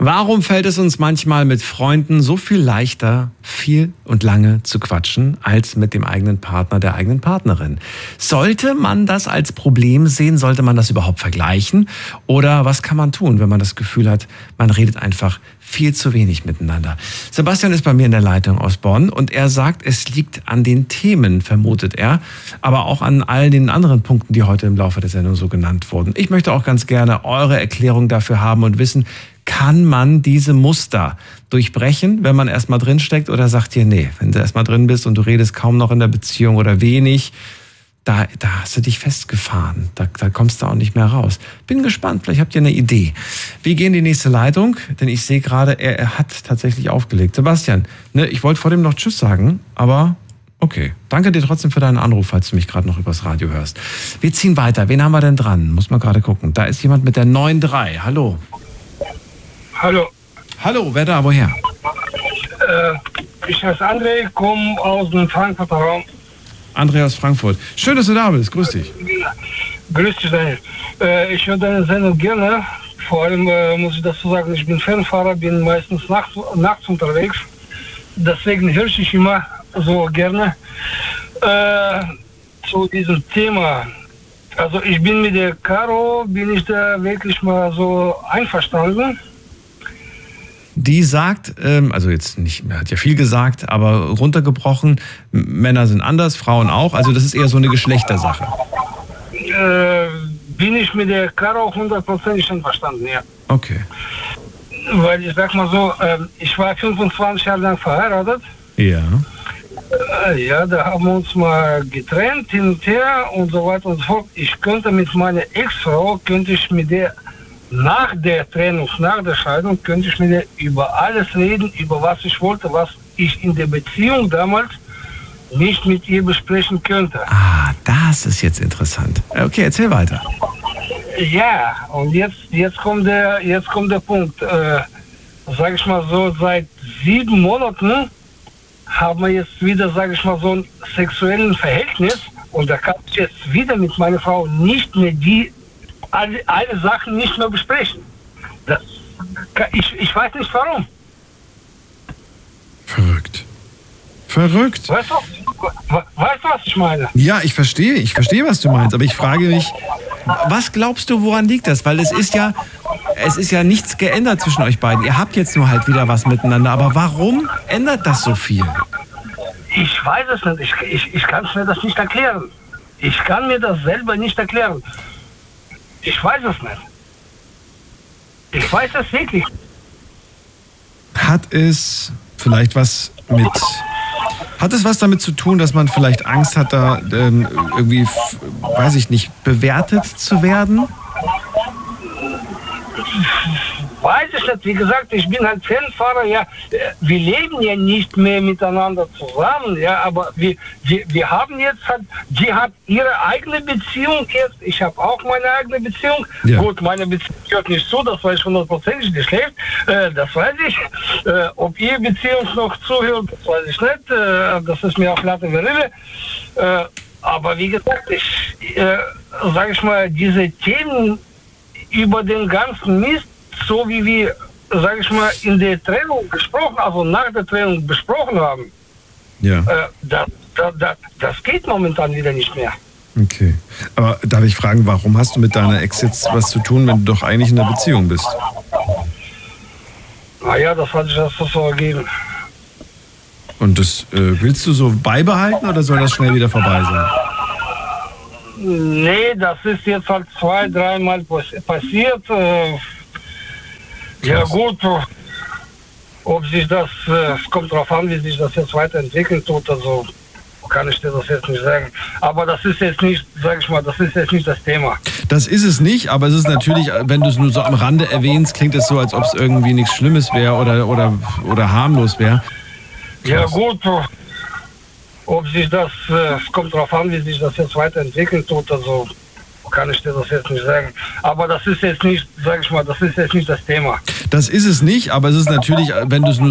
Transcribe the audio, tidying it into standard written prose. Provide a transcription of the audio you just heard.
Warum fällt es uns manchmal mit Freunden so viel leichter, viel und lange zu quatschen, als mit dem eigenen Partner, der eigenen Partnerin? Sollte man das als Problem sehen? Sollte man das überhaupt vergleichen? Oder was kann man tun, wenn man das Gefühl hat, man redet einfach viel zu wenig miteinander? Sebastian ist bei mir in der Leitung aus Bonn und er sagt, es liegt an den Themen, vermutet er, aber auch an all den anderen Punkten, die heute im Laufe der Sendung so genannt wurden. Ich möchte auch ganz gerne eure Erklärung dafür haben und wissen, kann man diese Muster durchbrechen, wenn man erstmal drinsteckt, oder sagt ihr, nee, wenn du erstmal drin bist und du redest kaum noch in der Beziehung oder wenig, da hast du dich festgefahren, da kommst du auch nicht mehr raus. Bin gespannt, vielleicht habt ihr eine Idee. Wir gehen in die nächste Leitung, denn ich sehe gerade, er hat tatsächlich aufgelegt. Sebastian, ich wollte vor dem noch Tschüss sagen, aber okay. Danke dir trotzdem für deinen Anruf, falls du mich gerade noch übers Radio hörst. Wir ziehen weiter. Wen haben wir denn dran? Muss man gerade gucken. Da ist jemand mit der 9-3. Hallo. Hallo. Hallo, wer da? Woher? Ich heiße André, komme aus dem Frankfurter Raum. André aus Frankfurt. Schön, dass du da bist. Grüß dich. Grüß dich, Daniel. Ich höre deine Sendung gerne. Vor allem muss ich dazu sagen, ich bin Fernfahrer, bin meistens nachts unterwegs. Deswegen höre ich immer so gerne zu diesem Thema. Also ich bin mit der Caro, bin ich da wirklich mal so einverstanden. Die sagt, also jetzt nicht, hat ja viel gesagt, aber runtergebrochen, Männer sind anders, Frauen auch, also das ist eher so eine Geschlechtersache. Bin ich mit der Caro 100% einverstanden, ja. Okay. Weil ich sag mal so, ich war 25 Jahre lang verheiratet. Ja. Ja, da haben wir uns mal getrennt, hin und her und so weiter und so fort. Ich könnte mit meiner Ex-Frau, nach der Trennung, nach der Scheidung, könnte ich mit der über alles reden, über was ich wollte, was ich in der Beziehung damals nicht mit ihr besprechen könnte. Ah, das ist jetzt interessant. Okay, erzähl weiter. Ja, und jetzt kommt der Punkt. Sag ich mal so, seit 7 Monaten haben wir jetzt wieder, sage ich mal, so ein sexuelles Verhältnis und da kann ich jetzt wieder mit meiner Frau nicht mehr alle Sachen nicht mehr besprechen. Ich weiß nicht warum. Verrückt. Weißt du, was ich meine? Ja, ich verstehe, was du meinst, aber ich frage mich, was glaubst du, woran liegt das? Weil es ist ja nichts geändert zwischen euch beiden. Ihr habt jetzt nur halt wieder was miteinander, aber warum ändert das so viel? Ich weiß es nicht. Ich kann mir das nicht erklären. Ich kann mir das selber nicht erklären. Ich weiß es nicht. Ich weiß es wirklich. Hat es was damit zu tun, dass man vielleicht Angst hat, da irgendwie, weiß ich nicht, bewertet zu werden? Weiß ich nicht. Wie gesagt, ich bin halt Fernfahrer. Ja, wir leben ja nicht mehr miteinander zusammen. Ja, aber wir haben jetzt halt, die hat ihre eigene Beziehung jetzt. Ich habe auch meine eigene Beziehung. Ja. Gut, meine Beziehung hört nicht zu, das weiß ich 100%, die schläft. Das weiß ich. Ob ihre Beziehung noch zuhört, das weiß ich nicht. Das ist mir auch Latte Verille. Aber wie gesagt, sage ich mal, diese Themen über den ganzen Mist, so wie wir, sage ich mal, in der Trennung gesprochen, also nach der Trennung besprochen haben, ja. Das geht momentan wieder nicht mehr. Okay. Aber darf ich fragen, warum hast du mit deiner Ex jetzt was zu tun, wenn du doch eigentlich in einer Beziehung bist? Naja, das hat sich das so ergeben. Und das willst du so beibehalten oder soll das schnell wieder vorbei sein? Nee, das ist jetzt halt 2-3 Mal passiert. Ja gut, ob sich das, es kommt darauf an, wie sich das jetzt weiterentwickelt tut, also kann ich dir das jetzt nicht sagen. Aber das ist jetzt nicht, sag ich mal, das ist jetzt nicht das Thema. Das ist es nicht, aber es ist natürlich, wenn du es nur so am Rande erwähnst, klingt es so, als ob es irgendwie nichts Schlimmes wäre oder harmlos wäre. Ja gut, ob sich das, es kommt darauf an, wie sich das jetzt weiterentwickelt tut, also kann ich dir das jetzt nicht sagen. Aber das ist jetzt nicht, sag ich mal, das ist jetzt nicht das Thema. Das ist es nicht, aber es ist natürlich, wenn du es nur